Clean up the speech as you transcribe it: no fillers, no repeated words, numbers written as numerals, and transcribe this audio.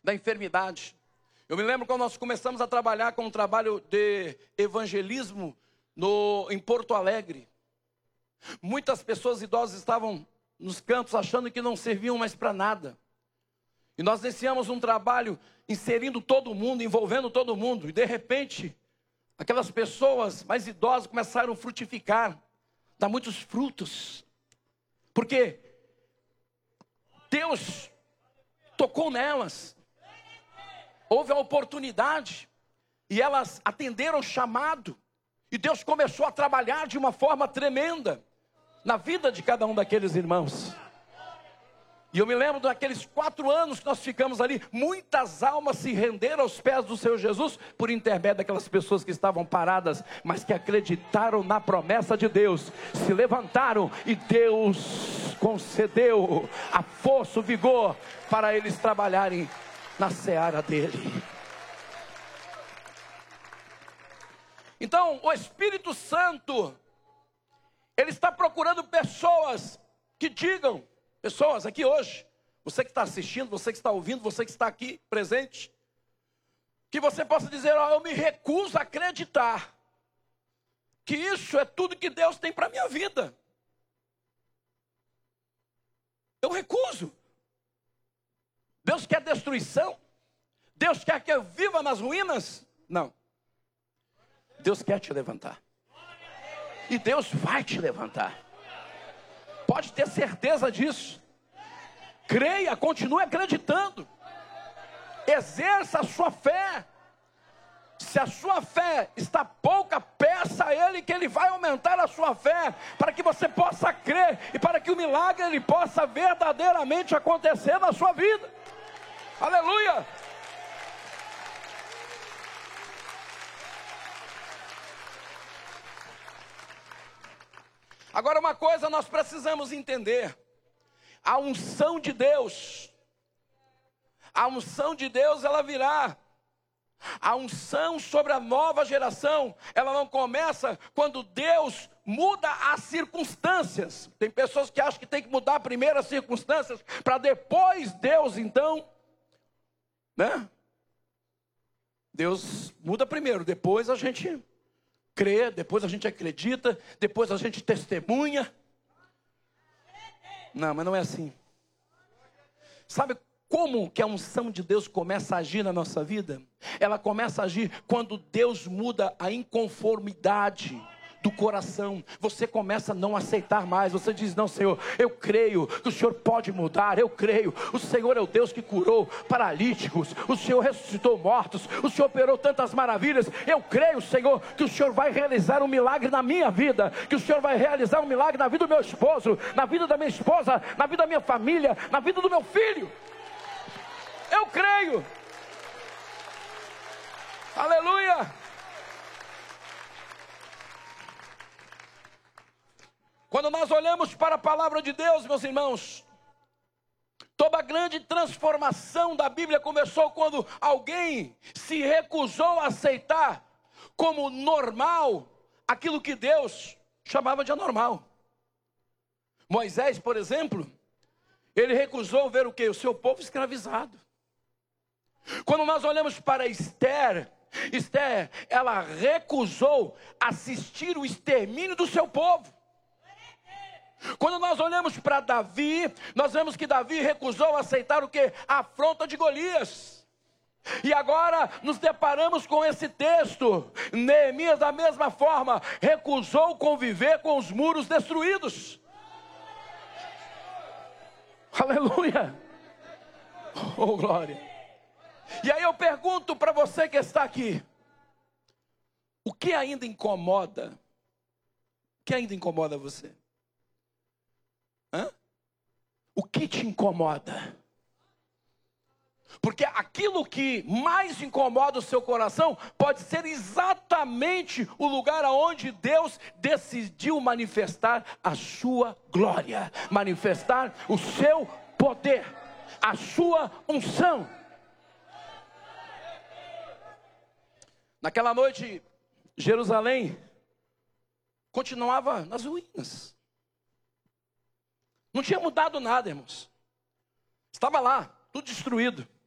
da enfermidade. Eu me lembro quando nós começamos a trabalhar com um trabalho de evangelismo em Porto Alegre. Muitas pessoas idosas estavam nos cantos achando que não serviam mais para nada. E nós iniciamos um trabalho inserindo todo mundo, envolvendo todo mundo. E de repente, aquelas pessoas mais idosas começaram a frutificar, dar muitos frutos. Porque Deus tocou nelas. Houve a oportunidade e elas atenderam o chamado. E Deus começou a trabalhar de uma forma tremenda na vida de cada um daqueles irmãos. E eu me lembro daqueles 4 anos que nós ficamos ali, muitas almas se renderam aos pés do Senhor Jesus, por intermédio daquelas pessoas que estavam paradas, mas que acreditaram na promessa de Deus, se levantaram e Deus concedeu a força, o vigor, para eles trabalharem na seara dele. Então, o Espírito Santo, ele está procurando pessoas que digam, pessoas aqui hoje, você que está assistindo, você que está ouvindo, você que está aqui presente, que você possa dizer, eu me recuso a acreditar que isso é tudo que Deus tem para a minha vida. Eu recuso. Deus quer destruição? Deus quer que eu viva nas ruínas? Não. Deus quer te levantar. E Deus vai te levantar. Pode ter certeza disso. Creia, continue acreditando. Exerça a sua fé. Se a sua fé está pouca, peça a Ele que Ele vai aumentar a sua fé, para que você possa crer e para que o milagre ele possa verdadeiramente acontecer na sua vida. Aleluia! Agora, uma coisa nós precisamos entender: a unção de Deus, ela virá. A unção sobre a nova geração, ela não começa quando Deus muda as circunstâncias. Tem pessoas que acham que tem que mudar primeiro as circunstâncias, para depois Deus então, né? Deus muda primeiro, depois a gente crê, depois a gente acredita, depois a gente testemunha. Não, mas não é assim. Sabe como que a unção de Deus começa a agir na nossa vida? Ela começa a agir quando Deus muda a inconformidade do coração. Você começa a não aceitar mais. Você diz, não, Senhor, eu creio que o Senhor pode mudar. Eu creio, o Senhor é o Deus que curou paralíticos, o Senhor ressuscitou mortos, o Senhor operou tantas maravilhas. Eu creio, Senhor, que o Senhor vai realizar um milagre na minha vida, que o Senhor vai realizar um milagre na vida do meu esposo, na vida da minha esposa, na vida da minha família, na vida do meu filho. Eu creio. Aleluia. Quando nós olhamos para a palavra de Deus, meus irmãos, toda a grande transformação da Bíblia começou quando alguém se recusou a aceitar como normal aquilo que Deus chamava de anormal. Moisés, por exemplo, ele recusou ver o quê? O seu povo escravizado. Quando nós olhamos para Esther, ela recusou assistir o extermínio do seu povo. Quando nós olhamos para Davi, nós vemos que Davi recusou aceitar o quê? A afronta de Golias. E agora nos deparamos com esse texto. Neemias, da mesma forma, recusou conviver com os muros destruídos. Aleluia! Oh, glória! E aí eu pergunto para você que está aqui: o que ainda incomoda? O que ainda incomoda você? O que te incomoda? Porque aquilo que mais incomoda o seu coração pode ser exatamente o lugar aonde Deus decidiu manifestar a sua glória, manifestar o seu poder, a sua unção. Naquela noite, Jerusalém continuava nas ruínas. Não tinha mudado nada, irmãos. Estava lá, tudo destruído.